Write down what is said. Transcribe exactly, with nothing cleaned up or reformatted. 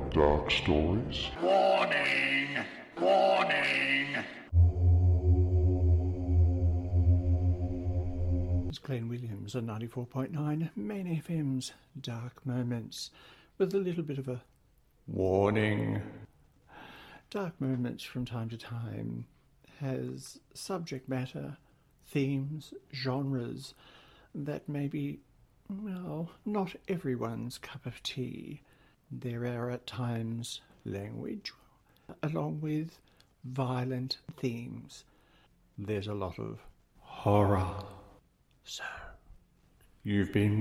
dark stories? Warning! Warning! It's Glenn Williams on ninety-four point nine Main F M's Dark Moments, with a little bit of a warning. Dark Moments from time to time has subject matter, themes, genres that may be, well, not everyone's cup of tea. There are at times language, along with violent themes. There's a lot of horror. So, you've been